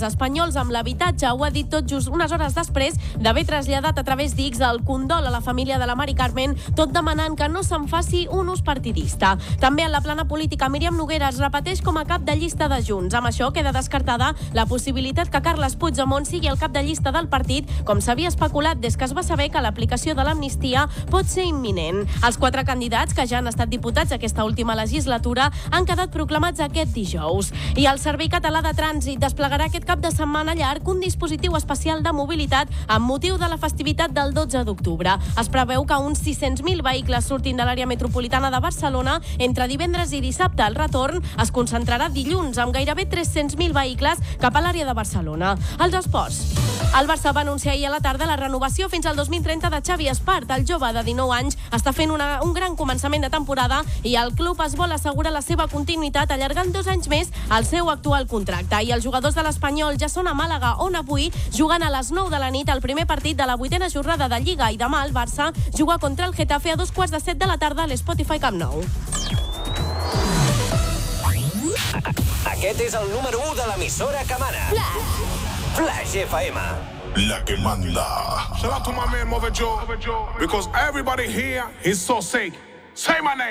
espanyols amb l'habitatge. Ho ha dit tot just unes hores després d'haver traslladat a través d'X el condol a la família de la Mari Carmen, tot demanant que no se'n faci un ús partidista. També en la plana política, Míriam Noguera es repeteix com a cap de llista de Junts. Amb això queda descartada la possibilitat que Carles Puigdemont sigui el cap de llista del partit, com s'havia especulat des que es va saber que l'aplicació de l'amnistia pot ser imminent. Els 4 candidats que ja han estat diputats aquesta última legislatura han quedat proclamats aquest dijous. I el Servei Català de Trànsit desplegarà aquest cap de setmana llarg un dispositiu especial de mobilitat amb motiu de la festivitat del 12 d'octubre. Es preveu que uns 600.000 vehicles surtin de l'àrea metropolitana de Barcelona entre divendres i dissabte. El retorn es concentrarà dilluns amb gairebé 300.000 vehicles cap a l'àrea de Barcelona. Els esports. El Barça va anunciar ahir a la tarda la renovació fins al 2030 de Xavi Espart. El jove de 19 anys està fent un gran començament de temporada i el club es vol assegurar la seva continuïtat allargant 2 anys més el seu actual contracte. I els jugadors de l'Espanyol ja són a Màlaga, on avui juguen a les 9 de la nit el primer partit de la 8a jornada de Lliga, i demà el Barça juga contra el Getafe a 2:15 de la tarda a l'Spotify Camp Nou. Aquest és el número 1 de l'emissora que mana. Flash FM. La que manda. Shout out to my man Mother Joe, because everybody here is so sick. Say my name.